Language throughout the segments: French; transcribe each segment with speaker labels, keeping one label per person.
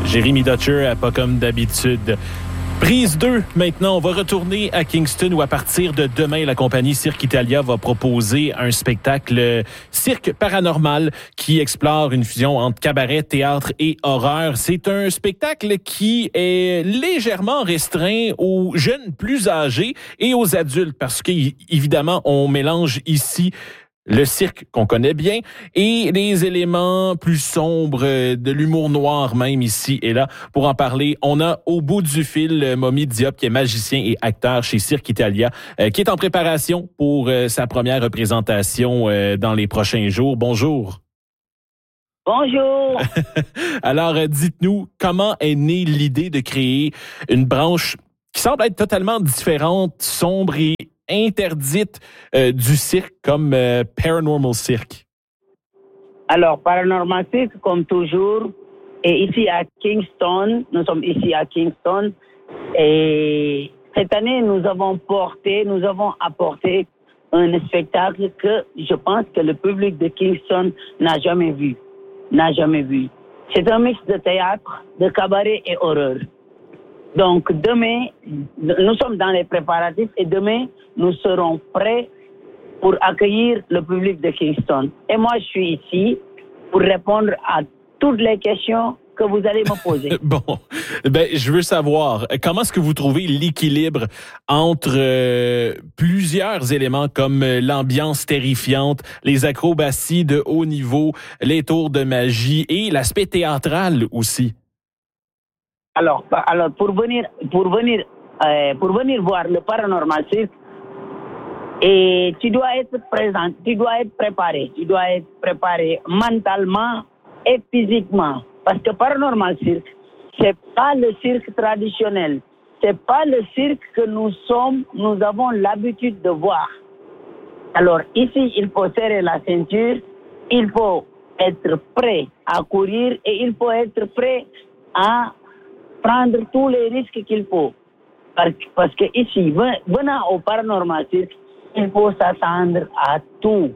Speaker 1: Jérémy Dutcher, pas comme d'habitude. Prise 2, maintenant, on va retourner à Kingston où à partir de demain, la compagnie Cirque Italia va proposer un spectacle cirque paranormal qui explore une fusion entre cabaret, théâtre et horreur. C'est un spectacle qui est légèrement restreint aux jeunes plus âgés et aux adultes parce qu'évidemment, on mélange ici le cirque qu'on connaît bien et les éléments plus sombres de l'humour noir même ici et là. Pour en parler, on a au bout du fil Momy Diop qui est magicien et acteur chez Cirque Italia qui est en préparation pour sa première représentation dans les prochains jours. Bonjour.
Speaker 2: Bonjour.
Speaker 1: Alors, dites-nous, comment est née l'idée de créer une branche qui semble être totalement différente, sombre et interdite du cirque comme Paranormal Cirque?
Speaker 2: Alors, Paranormal Cirque, comme toujours, est ici à Kingston. Nous sommes ici à Kingston. Et cette année, nous avons apporté un spectacle que je pense que le public de Kingston n'a jamais vu. C'est un mix de théâtre, de cabaret et horreur. Donc, demain, nous sommes dans les préparatifs et demain, nous serons prêts pour accueillir le public de Kingston. Et moi, je suis ici pour répondre à toutes les questions que vous allez me poser.
Speaker 1: Bon, je veux savoir, comment est-ce que vous trouvez l'équilibre entre plusieurs éléments comme l'ambiance terrifiante, les acrobaties de haut niveau, les tours de magie et l'aspect théâtral aussi?
Speaker 2: Alors pour venir voir le Paranormal Cirque, et tu dois être présent, tu dois être préparé mentalement et physiquement, parce que Paranormal Cirque, c'est pas le cirque traditionnel, c'est pas le cirque que nous avons l'habitude de voir. Alors ici, il faut serrer la ceinture, il faut être prêt à courir et il faut être prêt à prendre tous les risques qu'il faut. Parce que ici, venant au Paranormal Cirque, il faut s'attendre à tout.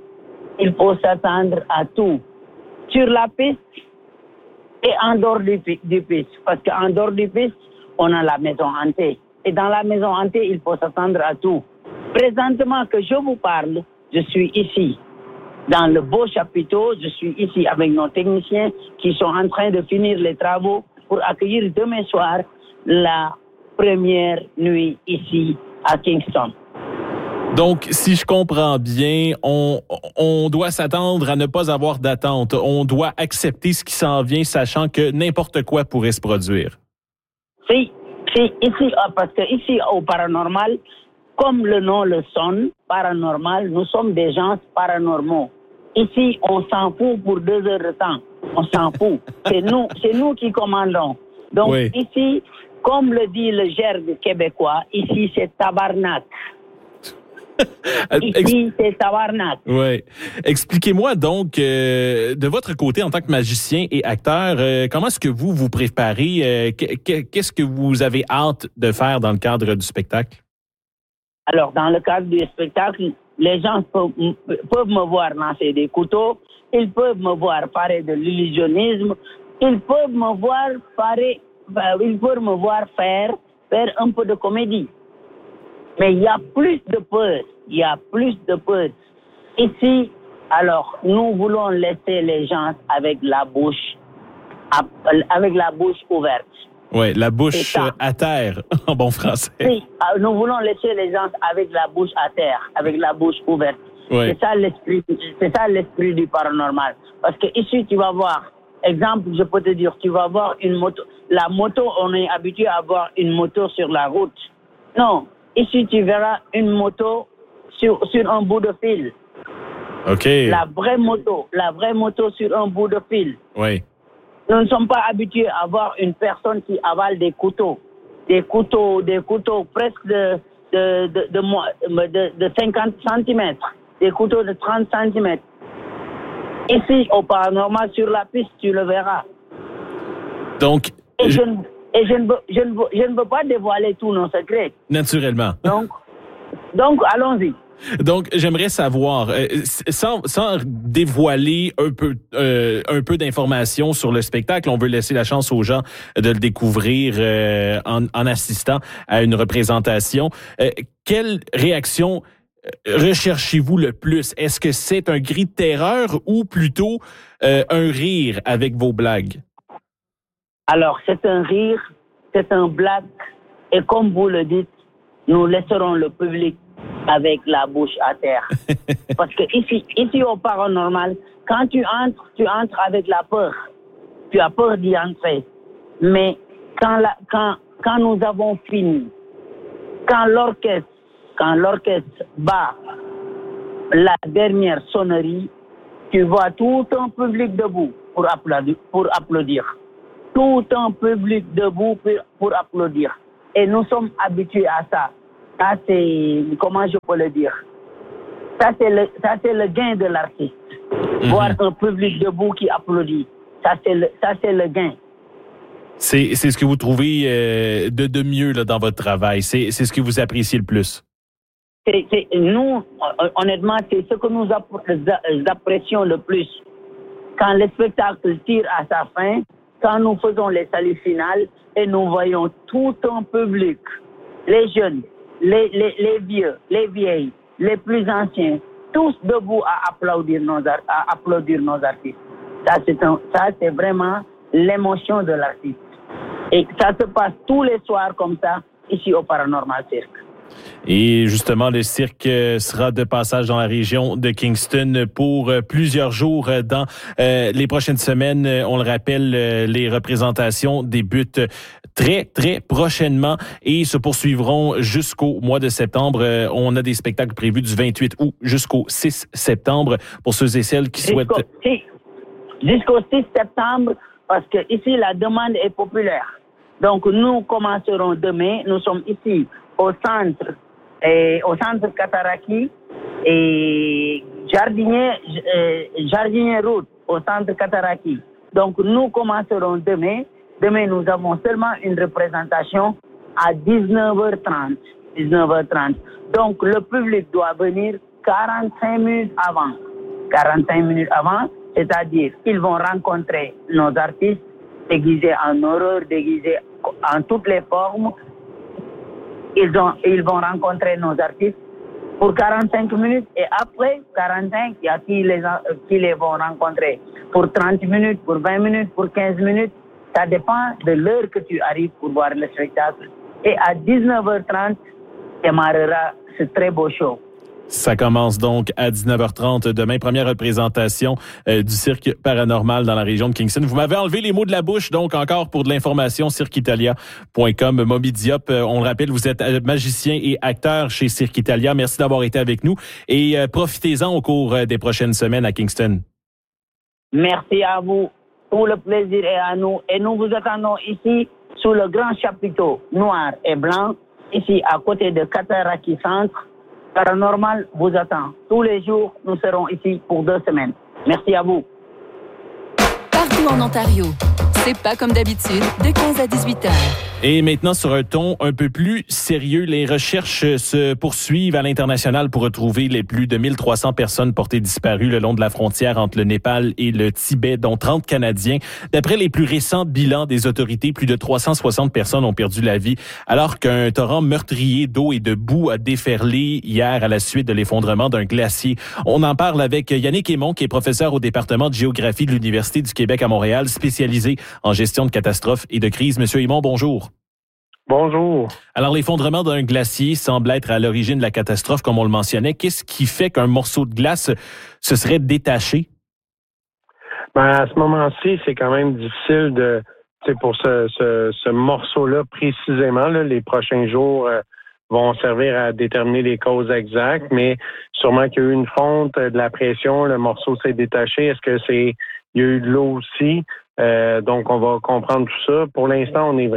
Speaker 2: Sur la piste et en dehors du piste. Parce qu'en dehors du piste, on a la maison hantée. Et dans la maison hantée, il faut s'attendre à tout. Présentement que je vous parle, je suis ici, dans le beau chapiteau. Je suis ici avec nos techniciens qui sont en train de finir les travaux pour accueillir demain soir la première nuit ici à Kingston.
Speaker 1: Donc, si je comprends bien, on doit s'attendre à ne pas avoir d'attente. On doit accepter ce qui s'en vient, sachant que n'importe quoi pourrait se produire.
Speaker 2: Si, ici, parce que ici au paranormal, comme le nom le sonne, paranormal, nous sommes des gens paranormaux. Ici, on s'en fout pour 2 heures de temps. On s'en fout. C'est nous qui commandons. Donc, oui. Ici, comme le dit le gerbe québécois, ici, c'est tabarnak. Ici, c'est tabarnak.
Speaker 1: Oui. Expliquez-moi donc, de votre côté, en tant que magicien et acteur, comment est-ce que vous préparez? Qu'est-ce que vous avez hâte de faire dans le cadre du spectacle?
Speaker 2: Alors, dans le cadre du spectacle, les gens peuvent me voir lancer des couteaux, ils peuvent me voir parler de l'illusionnisme, ils peuvent me voir faire un peu de comédie. Mais il y a plus de peur. Ici, alors, nous voulons laisser les gens avec la bouche ouverte.
Speaker 1: Oui, la bouche à terre, en bon français.
Speaker 2: Oui, nous voulons laisser les gens avec la bouche à terre, avec la bouche ouverte. Oui. C'est ça l'esprit du paranormal. Parce que ici, tu vas voir, exemple, je peux te dire, tu vas voir une moto. La moto, on est habitué à voir une moto sur la route. Non, ici, tu verras une moto sur un bout de fil.
Speaker 1: OK.
Speaker 2: La vraie moto sur un bout de fil.
Speaker 1: Oui.
Speaker 2: Nous ne sommes pas habitués à voir une personne qui avale des couteaux presque de 50 cm, des couteaux de 30 cm. Ici, au paranormal, sur la piste, tu le verras.
Speaker 1: Donc,
Speaker 2: je ne veux pas dévoiler tous nos secrets.
Speaker 1: Naturellement.
Speaker 2: Donc allons-y.
Speaker 1: Donc, j'aimerais savoir, sans dévoiler un peu d'informations sur le spectacle, on veut laisser la chance aux gens de le découvrir en assistant à une représentation. Quelle réaction recherchez-vous le plus? Est-ce que c'est un cri de terreur ou plutôt un rire avec vos blagues?
Speaker 2: Alors, c'est un rire, c'est un blague, et comme vous le dites, nous laisserons le public avec la bouche à terre. Parce que ici au paranormal, quand tu entres avec la peur. Tu as peur d'y entrer. Mais quand nous avons fini, quand l'orchestre bat la dernière sonnerie, tu vois tout un public debout pour applaudir. Tout un public debout pour applaudir. Et nous sommes habitués à ça. Ça, c'est, comment je peux le dire? Ça, c'est le gain de l'artiste. Voir un public debout qui applaudit. Ça, c'est le gain.
Speaker 1: C'est ce que vous trouvez de mieux là, dans votre travail. C'est ce que vous appréciez le plus.
Speaker 2: Nous, honnêtement, c'est ce que nous apprécions le plus. Quand le spectacle tire à sa fin, quand nous faisons les saluts finales et nous voyons tout un public, les jeunes, les vieux, les vieilles, les plus anciens, tous debout à applaudir nos artistes. Ça, c'est vraiment l'émotion de l'artiste. Et ça se passe tous les soirs comme ça, ici au Paranormal Cirque.
Speaker 1: Et justement, le cirque sera de passage dans la région de Kingston pour plusieurs jours dans les prochaines semaines. On le rappelle, les représentations débutent très, très prochainement et se poursuivront jusqu'au mois de septembre. On a des spectacles prévus du 28 août jusqu'au 6 septembre pour ceux et celles qui souhaitent...
Speaker 2: Jusqu'au 6 septembre, parce que ici, la demande est populaire. Donc, nous commencerons demain. Nous sommes ici au centre Cataraqui et Jardinier Route au centre Cataraqui. Donc, nous commencerons demain. Demain, nous avons seulement une représentation à 19h30. Donc, le public doit venir 45 minutes avant. 45 minutes avant, c'est-à-dire ils vont rencontrer nos artistes déguisés en horreur, déguisés en toutes les formes. Ils vont rencontrer nos artistes pour 45 minutes et après 45, il y a qui les vont rencontrer pour 30 minutes, pour 20 minutes, pour 15 minutes. Ça dépend de l'heure que tu arrives pour voir le spectacle. Et à 19h30, démarrera ce très beau show.
Speaker 1: Ça commence donc à 19h30 demain. Première représentation du cirque paranormal dans la région de Kingston. Vous m'avez enlevé les mots de la bouche, donc encore pour de l'information, cirqueitalia.com. Moby Diop, on le rappelle, vous êtes magicien et acteur chez Cirque Italia. Merci d'avoir été avec nous et profitez-en au cours des prochaines semaines à Kingston.
Speaker 2: Merci à vous. Tout le plaisir est à nous. Et nous vous attendons ici sous le grand chapiteau noir et blanc, ici à côté de Cataraqui Centre. Paranormal vous attend. Tous les jours, nous serons ici pour 2 semaines. Merci à vous.
Speaker 3: Partout en Ontario, c'est pas comme d'habitude, de 15 à 18 heures.
Speaker 1: Et maintenant, sur un ton un peu plus sérieux, les recherches se poursuivent à l'international pour retrouver les plus de 1300 personnes portées disparues le long de la frontière entre le Népal et le Tibet, dont 30 Canadiens. D'après les plus récents bilans des autorités, plus de 360 personnes ont perdu la vie, alors qu'un torrent meurtrier d'eau et de boue a déferlé hier à la suite de l'effondrement d'un glacier. On en parle avec Yannick Aymon, qui est professeur au département de géographie de l'Université du Québec à Montréal, spécialisé en gestion de catastrophes et de crises. Monsieur Aymon, bonjour.
Speaker 4: Bonjour.
Speaker 1: Alors, l'effondrement d'un glacier semble être à l'origine de la catastrophe, comme on le mentionnait. Qu'est-ce qui fait qu'un morceau de glace se serait détaché?
Speaker 4: À ce moment-ci, c'est quand même difficile pour ce morceau-là précisément. Les prochains jours vont servir à déterminer les causes exactes, mais sûrement qu'il y a eu une fonte, de la pression, le morceau s'est détaché. Est-ce que il y a eu de l'eau aussi? Donc, on va comprendre tout ça. Pour l'instant, on est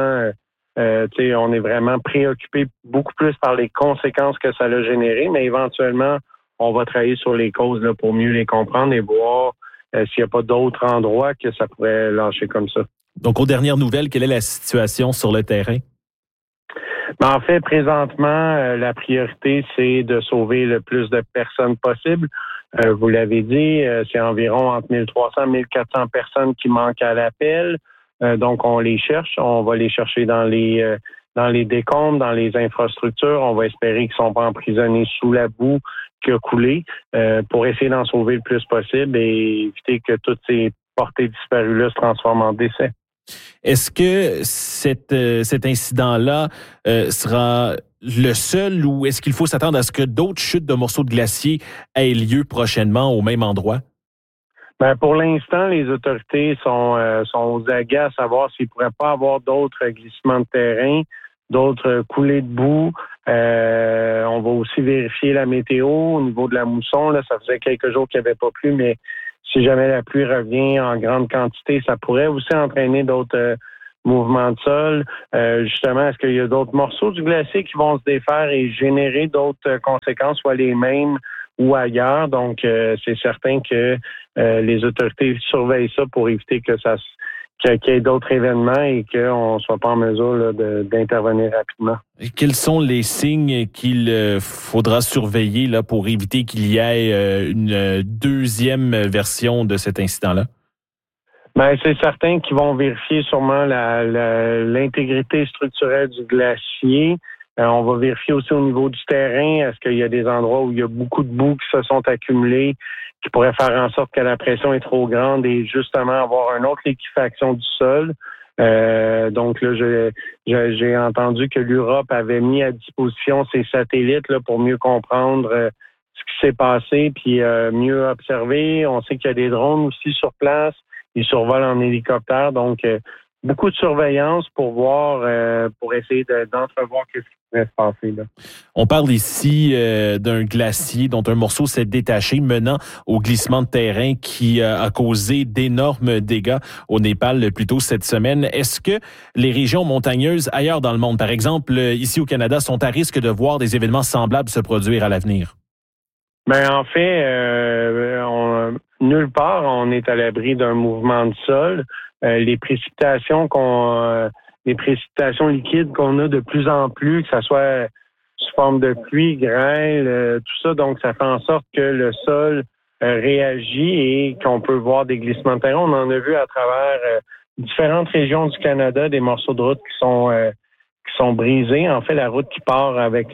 Speaker 4: vraiment préoccupé beaucoup plus par les conséquences que ça a généré, mais éventuellement, on va travailler sur les causes là, pour mieux les comprendre et voir s'il n'y a pas d'autres endroits que ça pourrait lâcher comme ça.
Speaker 1: Donc, aux dernières nouvelles, quelle est la situation sur le terrain?
Speaker 4: Mais en fait, présentement, la priorité, c'est de sauver le plus de personnes possible. Vous l'avez dit, c'est environ entre 1300 et 1400 personnes qui manquent à l'appel. Donc, on les cherche. On va les chercher dans les décombres, dans les infrastructures. On va espérer qu'ils ne sont pas emprisonnés sous la boue qui a coulé pour essayer d'en sauver le plus possible et éviter que toutes ces portées disparues-là se transforment en décès.
Speaker 1: Est-ce que cet incident-là sera le seul ou est-ce qu'il faut s'attendre à ce que d'autres chutes de morceaux de glacier aient lieu prochainement au même endroit?
Speaker 4: Ben pour l'instant, les autorités sont aux aguets à savoir s'il ne pourrait pas avoir d'autres glissements de terrain, d'autres coulées de boue. On va aussi vérifier la météo au niveau de la mousson. Là, ça faisait quelques jours qu'il n'y avait pas plu, mais si jamais la pluie revient en grande quantité, ça pourrait aussi entraîner d'autres mouvements de sol. Justement, est-ce qu'il y a d'autres morceaux du glacier qui vont se défaire et générer d'autres conséquences, soit les mêmes ou ailleurs? Donc, c'est certain que les autorités surveillent ça pour éviter qu'il y ait d'autres événements et qu'on ne soit pas en mesure là, d'intervenir rapidement.
Speaker 1: Et quels sont les signes qu'il faudra surveiller là, pour éviter qu'il y ait une deuxième version de cet incident-là?
Speaker 4: Ben, c'est certain qu'ils vont vérifier sûrement l'intégrité structurelle du glacier. On va vérifier aussi au niveau du terrain. Est-ce qu'il y a des endroits où il y a beaucoup de boue qui se sont accumulées, qui pourraient faire en sorte que la pression est trop grande et justement avoir une autre liquéfaction du sol. Donc là, j'ai entendu que l'Europe avait mis à disposition ses satellites là, pour mieux comprendre ce qui s'est passé puis mieux observer. On sait qu'il y a des drones aussi sur place. Ils survolent en hélicoptère. Donc, beaucoup de surveillance pour voir, pour essayer d'entrevoir ce qui pourrait se passer là.
Speaker 1: On parle ici d'un glacier dont un morceau s'est détaché, menant au glissement de terrain qui a causé d'énormes dégâts au Népal plus tôt cette semaine. Est-ce que les régions montagneuses ailleurs dans le monde, par exemple ici au Canada, sont à risque de voir des événements semblables se produire à l'avenir?
Speaker 4: Ben en fait, nulle part on est à l'abri d'un mouvement de sol. Les précipitations liquides qu'on a de plus en plus, que ça soit sous forme de pluie, grêle, tout ça, donc ça fait en sorte que le sol réagit et qu'on peut voir des glissements de terrain. On en a vu à travers différentes régions du Canada, des morceaux de route qui sont brisés. En fait, la route qui part avec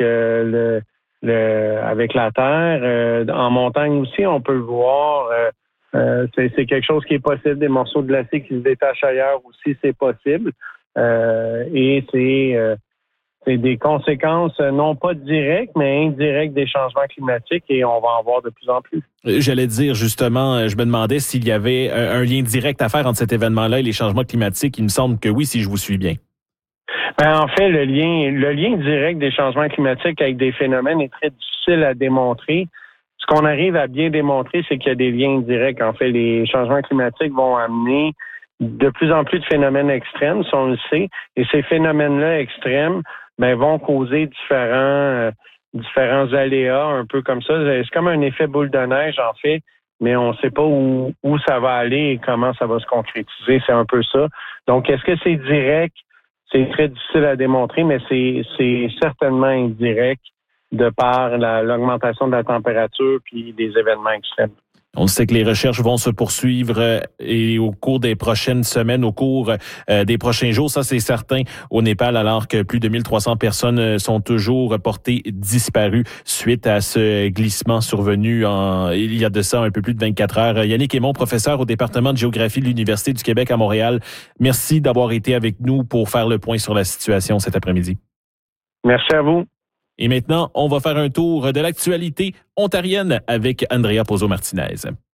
Speaker 4: avec la terre. En montagne aussi, on peut le voir. C'est quelque chose qui est possible. Des morceaux de glacier qui se détachent ailleurs aussi, c'est possible. Et c'est des conséquences non pas directes, mais indirectes des changements climatiques et on va en voir de plus en plus.
Speaker 1: J'allais dire justement, je me demandais s'il y avait un lien direct à faire entre cet événement-là et les changements climatiques. Il me semble que oui, si je vous suis bien.
Speaker 4: Ben, en fait, le lien direct des changements climatiques avec des phénomènes est très difficile à démontrer. Ce qu'on arrive à bien démontrer, c'est qu'il y a des liens directs. En fait, les changements climatiques vont amener de plus en plus de phénomènes extrêmes, si on le sait. Et ces phénomènes-là extrêmes vont causer différents aléas, un peu comme ça. C'est comme un effet boule de neige, en fait, mais on ne sait pas où ça va aller et comment ça va se concrétiser. C'est un peu ça. Donc, est-ce que c'est direct? C'est très difficile à démontrer, mais c'est certainement indirect de par l'augmentation de la température puis des événements extrêmes.
Speaker 1: On sait que les recherches vont se poursuivre et au cours des prochaines semaines, au cours des prochains jours, ça c'est certain, au Népal, alors que plus de 1300 personnes sont toujours reportées disparues suite à ce glissement survenu il y a de ça un peu plus de 24 heures. Yannick Aymon, professeur au département de géographie de l'Université du Québec à Montréal, merci d'avoir été avec nous pour faire le point sur la situation cet après-midi.
Speaker 4: Merci à vous.
Speaker 1: Et maintenant, on va faire un tour de l'actualité ontarienne avec Andrea Pozzo-Martinez.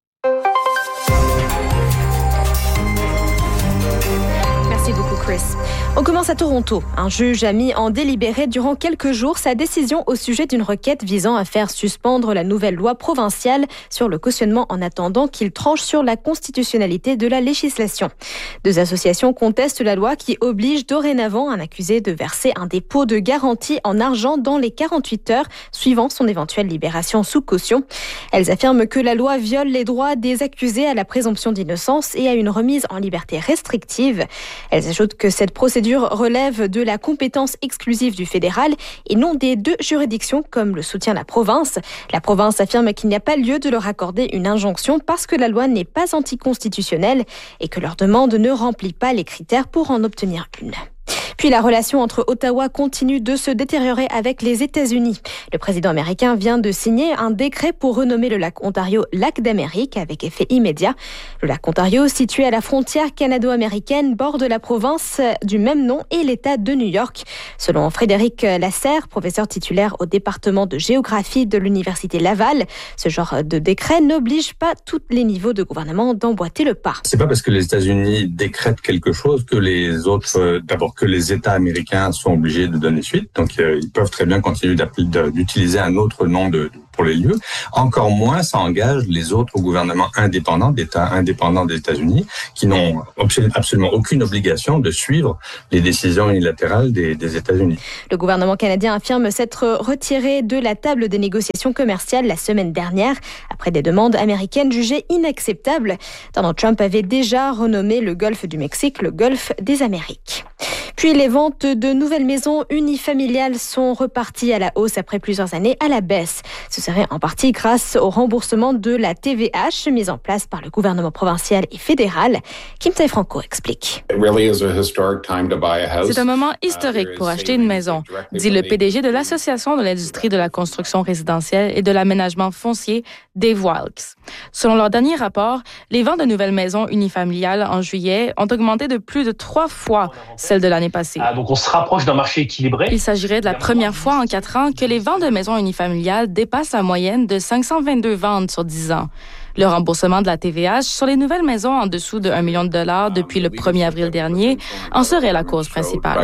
Speaker 5: Merci beaucoup, Chris. On commence à Toronto. Un juge a mis en délibéré durant quelques jours sa décision au sujet d'une requête visant à faire suspendre la nouvelle loi provinciale sur le cautionnement en attendant qu'il tranche sur la constitutionnalité de la législation. Deux associations contestent la loi qui oblige dorénavant un accusé de verser un dépôt de garantie en argent dans les 48 heures suivant son éventuelle libération sous caution. Elles affirment que la loi viole les droits des accusés à la présomption d'innocence et à une remise en liberté restrictive. Elles ajoutent que cette procédure relève de la compétence exclusive du fédéral et non des deux juridictions comme le soutient la province. La province affirme qu'il n'y a pas lieu de leur accorder une injonction parce que la loi n'est pas anticonstitutionnelle et que leur demande ne remplit pas les critères pour en obtenir une. Puis la relation entre Ottawa continue de se détériorer avec les États-Unis. Le président américain vient de signer un décret pour renommer le lac Ontario lac d'Amérique avec effet immédiat. Le lac Ontario, situé à la frontière canado-américaine, borde la province du même nom et l'État de New York. Selon Frédéric Lasserre, professeur titulaire au département de géographie de l'Université Laval, ce genre de décret n'oblige pas tous les niveaux de gouvernement d'emboîter le pas.
Speaker 6: C'est pas parce que les États-Unis décrètent quelque chose que les autres, d'abord que les États américains sont obligés de donner suite. Donc, ils peuvent très bien continuer d'utiliser un autre nom pour les lieux. Encore moins, ça engage les autres gouvernements indépendants, d'États indépendants des États-Unis, qui n'ont absolument aucune obligation de suivre les décisions unilatérales des États-Unis.
Speaker 5: Le gouvernement canadien affirme s'être retiré de la table des négociations commerciales la semaine dernière, après des demandes américaines jugées inacceptables. Donald Trump avait déjà renommé le golfe du Mexique le golfe des Amériques. Puis les ventes de nouvelles maisons unifamiliales sont reparties à la hausse après plusieurs années à la baisse. Ce serait en partie grâce au remboursement de la TVH mise en place par le gouvernement provincial et fédéral. Kim Tae-Franco explique.
Speaker 7: C'est un moment historique pour acheter une maison, dit le PDG de l'Association de l'industrie de la construction résidentielle et de l'aménagement foncier, Dave Wilkes. Selon leur dernier rapport, les ventes de nouvelles maisons unifamiliales en juillet ont augmenté de plus de 3 fois celles de l'année passée.
Speaker 8: Donc on se rapproche d'un marché équilibré.
Speaker 7: Il s'agirait de la première fois en 4 ans que les ventes de maisons unifamiliales dépassent la moyenne de 522 ventes sur 10 ans. Le remboursement de la TVH sur les nouvelles maisons en dessous de $1 million depuis le 1er avril dernier en serait la cause principale.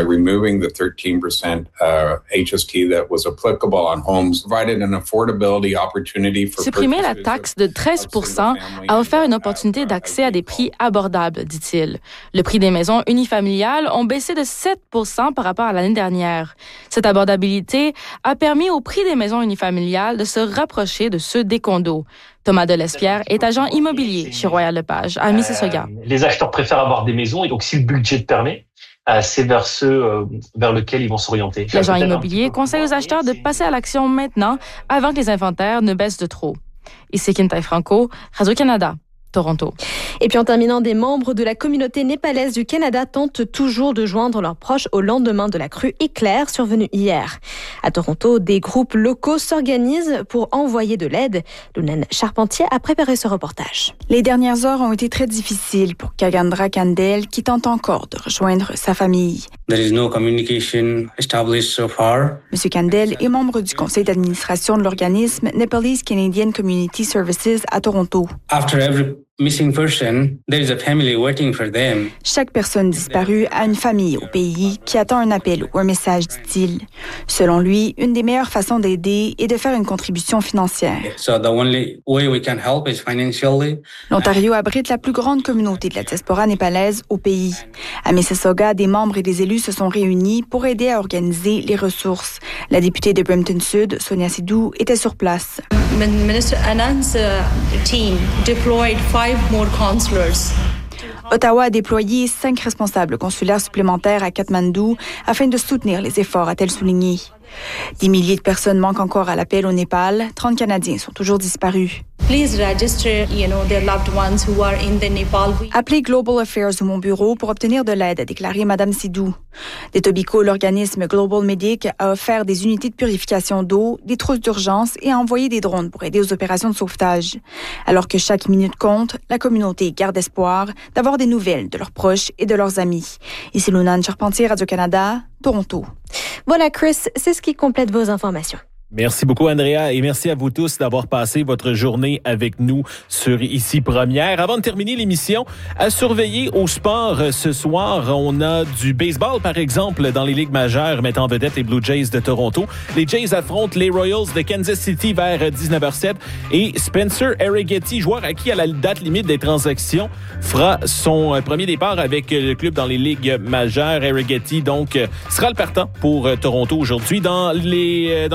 Speaker 7: Supprimer la taxe de 13% a offert une opportunité d'accès à des prix abordables, dit-il. Le prix des maisons unifamiliales ont baissé de 7% par rapport à l'année dernière. Cette abordabilité a permis au prix des maisons unifamiliales de se rapprocher de ceux des condos. Thomas Delespierre est agent immobilier chez Royal Lepage à Mississauga.
Speaker 8: Les acheteurs préfèrent avoir des maisons et donc si le budget le permet, c'est vers ceux vers lesquels ils vont s'orienter.
Speaker 7: L'agent immobilier conseille aux acheteurs de passer à l'action maintenant avant que les inventaires ne baissent de trop. Ici Kim Tae-Franco, Radio-Canada, Toronto.
Speaker 5: Et puis en terminant, des membres de la communauté népalaise du Canada tentent toujours de joindre leurs proches au lendemain de la crue éclair survenue hier. À Toronto, des groupes locaux s'organisent pour envoyer de l'aide. Lunane Charpentier a préparé ce reportage.
Speaker 9: Les dernières heures ont été très difficiles pour Kagandra Kandel qui tente encore de rejoindre sa famille.
Speaker 10: There is no communication established so far.
Speaker 9: Monsieur Kandel est membre du conseil d'administration de l'organisme Nepalese Canadian Community Services à Toronto.
Speaker 10: After every missing person, there is a family waiting for them.
Speaker 9: Chaque personne disparue a une famille au pays qui attend un appel ou un message, dit-il. Selon lui, une des meilleures façons d'aider est de faire une contribution financière.
Speaker 10: So the only way we can help is financially.
Speaker 9: L'Ontario abrite la plus grande communauté de la diaspora népalaise au pays. À Mississauga, des membres et des élus se sont réunis pour aider à organiser les ressources. La députée de Brampton Sud, Sonia Sidhu, était sur place.
Speaker 11: Minister Anand's team deployed 5 more consulars.
Speaker 9: Ottawa a déployé 5 responsables consulaires supplémentaires à Katmandou afin de soutenir les efforts, a-t-elle souligné. Des milliers de personnes manquent encore à l'appel au Népal. 30 Canadiens sont toujours disparus.
Speaker 11: Please register, their loved ones who are in the Nepal.
Speaker 9: Appelez Global Affairs ou mon bureau pour obtenir de l'aide, a déclaré Mme Sidhu. D'Etobicoke, l'organisme Global Medic a offert des unités de purification d'eau, des trousses d'urgence et a envoyé des drones pour aider aux opérations de sauvetage. Alors que chaque minute compte, la communauté garde espoir d'avoir des nouvelles de leurs proches et de leurs amis. Ici Lunane Charpentier, Radio-Canada, Toronto.
Speaker 5: Voilà, Chris, c'est ce qui complète vos informations.
Speaker 1: Merci beaucoup, Andrea, et merci à vous tous d'avoir passé votre journée avec nous sur Ici Première. Avant de terminer l'émission, à surveiller au sport ce soir, on a du baseball, par exemple, dans les ligues majeures mettant en vedette les Blue Jays de Toronto. Les Jays affrontent les Royals de Kansas City vers 19h07 et Spencer Arrighetti, joueur acquis à la date limite des transactions, fera son premier départ avec le club dans les ligues majeures. Arrighetti, donc, sera le partant pour Toronto aujourd'hui. Dans le monde du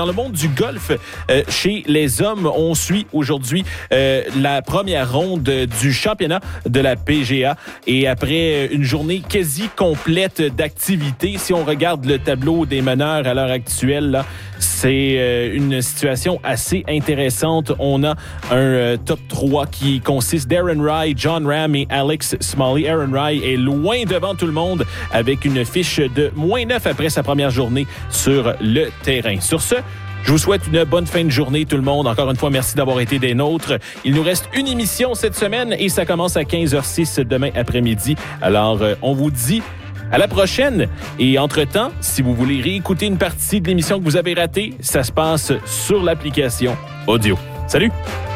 Speaker 1: du golf chez les hommes. On suit aujourd'hui la première ronde du championnat de la PGA. Et après une journée quasi complète d'activité, si on regarde le tableau des meneurs à l'heure actuelle, là, c'est une situation assez intéressante. On a un top 3 qui consiste d'Aaron Rai, John Ram et Alex Smalley. Aaron Rai est loin devant tout le monde avec une fiche de -9 après sa première journée sur le terrain. Sur ce, je vous souhaite une bonne fin de journée, tout le monde. Encore une fois, merci d'avoir été des nôtres. Il nous reste une émission cette semaine et ça commence à 15h06 demain après-midi. Alors, on vous dit à la prochaine. Et entre-temps, si vous voulez réécouter une partie de l'émission que vous avez ratée, ça se passe sur l'application Audio. Salut!